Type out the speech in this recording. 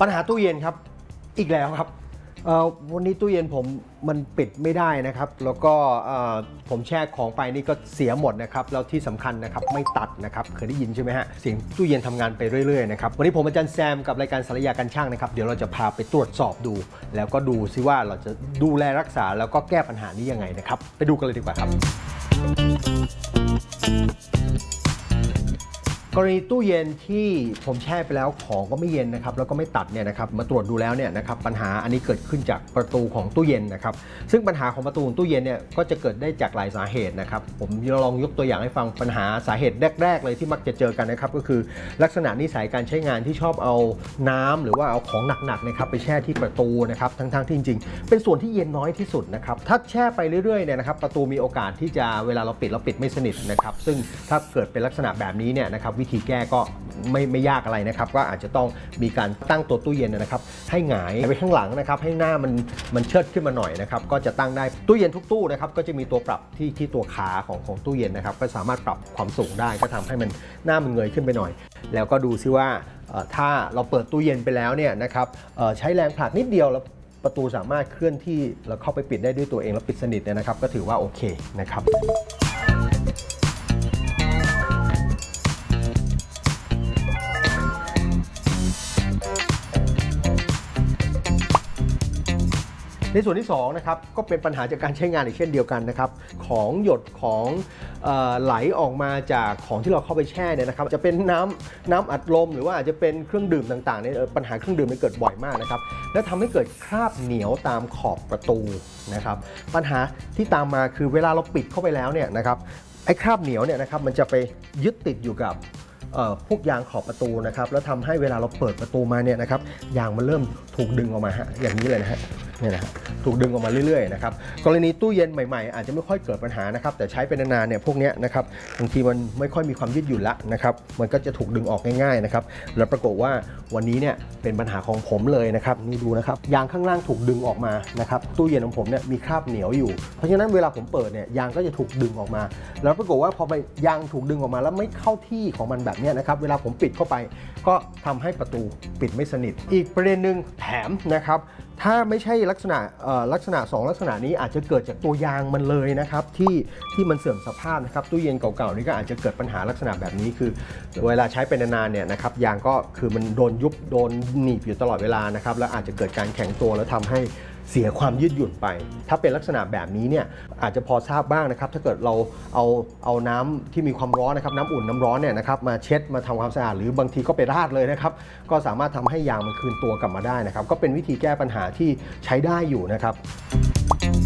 ปัญหาตู้เย็นครับอีกแล้วครับวันนี้ตู้เย็นผมมันปิดไม่ได้นะครับแล้วก็ผมแช่ของไปนี่ก็เสียหมดนะครับแล้วที่สำคัญนะครับไม่ตัดนะครับเคยได้ยินใช่ไหมฮะเสียงตู้เย็นทำงานไปเรื่อยๆนะครับวันนี้ผมอาจารย์แซมกับรายการสารยากันช่างนะครับเดี๋ยวเราจะพาไปตรวจสอบดูแล้วก็ดูซิว่าเราจะดูแลรักษาแล้วก็แก้ปัญหานี้ยังไงนะครับไปดูกันเลยดีกว่าครับกรณีตู้เย็นที่ผมแช่ไปแล้วของก็ไม่เย็นนะครับแล้วก็ไม่ตัดเนี่ยนะครับมาตรวจดูแล้วเนี่ยนะครับปัญหาอันนี้เกิดขึ้นจากประตูของตู้เย็นนะครับซึ่งปัญหาของประตูของตู้เย็นเนี่ยก็จะเกิดได้จากหลายสาเหตุนะครับผมลองยกตัวอย่างให้ฟังปัญหาสาเหตุแรกๆเลยที่มักจะเจอกันนะครับก็คือลักษณะนิสัยการใช้งานที่ชอบเอาน้ำหรือว่าเอาของหนักๆนะครับไปแช่ที่ประตูนะครับทั้งที่จริงๆเป็นส่วนที่เย็นน้อยที่สุดนะครับถ้าแช่ไปเรื่อยๆเนี่ยนะครับประตูมีโอกาสที่จะเวลาเราปิดไม่สนิทนะครับซึ่งถ้าเกิดเป็นลักษณะแบบนี้เนี่ยนะครับวิธีแก้ก็ไม่ยากอะไรนะครับก็อาจจะต้องมีการตั้งตัวตู้เย็นนะครับให้หงายไปข้างหลังนะครับให้หน้ามันเชิดขึ้นมาหน่อยนะครับก็จะตั้งได้ตู้เย็นทุกตู้นะครับก็จะมีตัวปรับที่ตัวขาของตู้เย็นนะครับก็สามารถปรับความสูงได้ก็ทำให้มันหน้ามันเงยขึ้นไปหน่อยแล้วก็ดูซิว่าถ้าเราเปิดตู้เย็นไปแล้วเนี่ยนะครับใช้แรงผลักนิดเดียวแล้วประตูสามารถเคลื่อนที่แล้วเข้าไปปิดได้ด้วยตัวเองแล้วปิดสนิทเนี่ยนะครับก็ถือว่าโอเคนะครับในส่วนที่2นะครับก็เป็นปัญหาจากการใช้งานอีกเช่นเดียวกันนะครับของหยดของไหลออกมาจากของที่เราเข้าไปแช่เนี่ยนะครับจะเป็นน้ำอัดลมหรือว่าอาจจะเป็นเครื่องดื่มต่างๆในปัญหาเครื่องดื่มนี่เกิดบ่อยมากนะครับและทำให้เกิดคราบเหนียวตามขอบประตูนะครับปัญหาที่ตามมาคือเวลาเราปิดเข้าไปแล้วเนี่ยนะครับไอ้คราบเหนียวเนี่ยนะครับมันจะไปยึดติดอยู่กับพวกยางขอบประตูนะครับแล้วทำให้เวลาเราเปิดประตูมาเนี่ยนะครับยางมันเริ่มถูกดึงออกมาอย่างนี้เลยนะฮะเนี่ยนะถูกดึงออกมาเรื่อยๆนะครับกรณีตู้เย็นใหม่ๆอาจจะไม่ค่อยเกิดปัญหานะครับแต่ใช้ไปนานๆเนี่ยพวกนี้นะครับบางทีมันไม่ค่อยมีความยืดหยุ่นละนะครับมันก็จะถูกดึงออกง่ายๆนะครับแล้วปรากฏว่าวันนี้เนี่ยเป็นปัญหาของผมเลยนะครับนี่ดูนะครับยางข้างล่างถูกดึงออกมานะครับตู้เย็นของผมเนี่ยมีคราบเหนียวอยู่เพราะฉะนั้นเวลาผมเปิดเนี่ยยางก็จะถูกดึงออกมาแล้วปรากฏว่าพอไปยางถูกดึงออกมาแล้วไม่เข้าที่ของมันแบบนี้นะครับเวลาผมปิดเข้าไปก็ทำให้ประตูปิดไม่สนิทอีกประเด็นหนึ่งแถมนะครับถ้าไม่ใช่ลักษณะ2ลักษณะนี้อาจจะเกิดจากตัวยางมันเลยนะครับที่มันเสื่อมสภาพนะครับตู้เย็นเก่าๆนี่ก็อาจจะเกิดปัญหาลักษณะแบบนี้คือเวลาใช้ไปนานๆเนี่ยนะครับยางก็คือมันโดนยุบโดนหนีบอยู่ตลอดเวลานะครับแล้วอาจจะเกิดการแข็งตัวแล้วทำให้เสียความยืดหยุ่นไปถ้าเป็นลักษณะแบบนี้เนี่ยอาจจะพอทราบบ้างนะครับถ้าเกิดเราเอาน้ำที่มีความร้อนนะครับน้ำอุ่นน้ำร้อนเนี่ยนะครับมาเช็ดมาทำความสะอาดหรือบางทีก็ไปราดเลยนะครับก็สามารถทำให้ยางมันคืนตัวกลับมาได้นะครับก็เป็นวิธีแก้ปัญหาที่ใช้ได้อยู่นะครับ